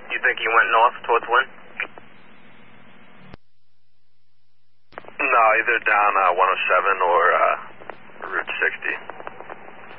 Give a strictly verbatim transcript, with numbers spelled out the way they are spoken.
You think he went north towards Lynn? No, either down uh, one oh seven or